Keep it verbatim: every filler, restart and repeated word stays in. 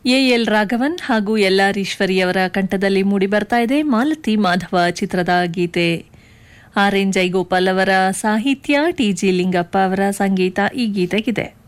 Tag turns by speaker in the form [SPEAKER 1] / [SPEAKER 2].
[SPEAKER 1] A L Raghavan ಹಾಗೂ L R ಈಶ್ವರಿಯವರ ಕಂಠದಲ್ಲಿ ಮೂಡಿಬರ್ತಾ ಇದೆ ಮಾಲತಿ ಮಾಧವ ಚಿತ್ರದ ಗೀತೆ. ಆರ್ ಎನ್ ಜೈಗೋಪಾಲ್ ಅವರ ಸಾಹಿತ್ಯ, ಟಿ ಜಿ ಲಿಂಗಪ್ಪ ಅವರ ಸಂಗೀತ ಈ ಗೀತೆಗಿದೆ.